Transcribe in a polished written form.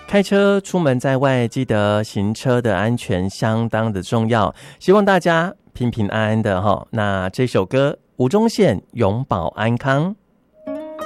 开车出门在外，记得行车的安全相当的重要，希望大家平平安安的哈。那这首歌吴宗宪永保安康。